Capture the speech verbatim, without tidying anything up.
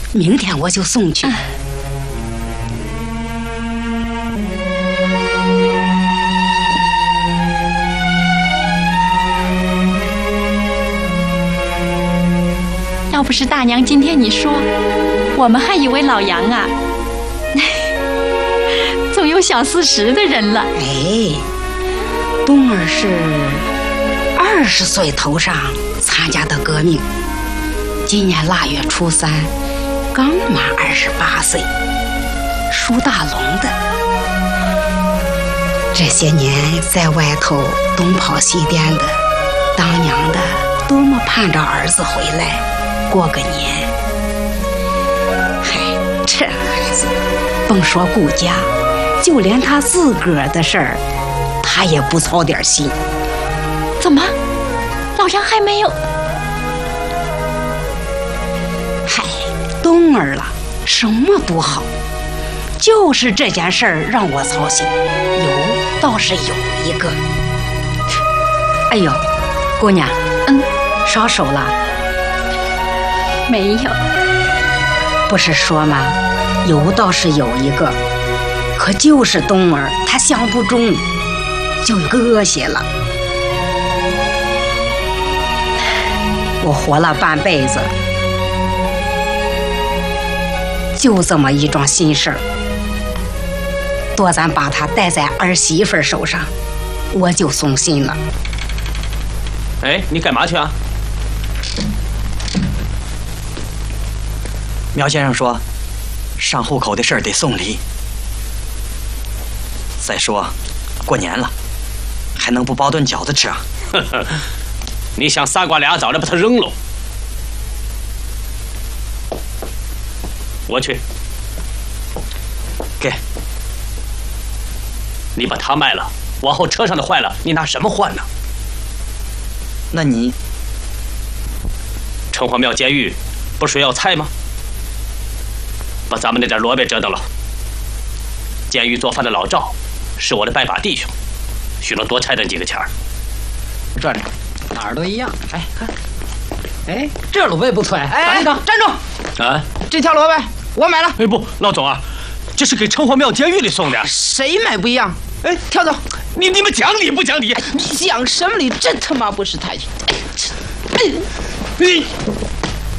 明天我就送去。嗯要不是大娘今天你说，我们还以为老杨啊，总有小四十的人了。 哎，冬儿是二十岁头上参加的革命，今年腊月初三刚满二十八岁，属大龙的。这些年在外头东跑西颠的，当娘的多么盼着儿子回来过个年。嗨，这孩子甭说顾家，就连他自个儿的事儿他也不操点心。 怎么老杨还没有？ 嗨，冬儿了什么都好，就是这件事儿让我操心。有倒是有一个。哎呦，姑娘，嗯，烧手了？ 没有。 不是说吗？有倒是有一个，可就是冬儿她想不中，就搁下了。我活了半辈子，就这么一桩心事儿，多咱把它带在儿媳妇手上，我就松心了。 哎，你干嘛去啊？ 苗先生说，上户口的事儿得送礼。再说，过年了，还能不包顿饺子吃啊？ 呵呵，你想仨瓜俩枣的把它扔喽？我去。 给。 你把它卖了，往后车上的坏了，你拿什么换呢？ 那你， 城隍庙监狱不是要菜吗？把咱们那点萝卜折腾了。监狱做饭的老赵是我的拜把弟兄，许能多拆他几个钱儿。 这里哪儿都一样。哎，看，哎，这萝卜不错。哎，等站住！ 啊， 这条萝卜我买了。 哎不，老总啊，这是给城隍庙监狱里送的。 谁买不一样？哎，跳走！ 你你们讲理不讲理？ 你讲什么理？真他妈不识抬举！哎，这，哎， 你。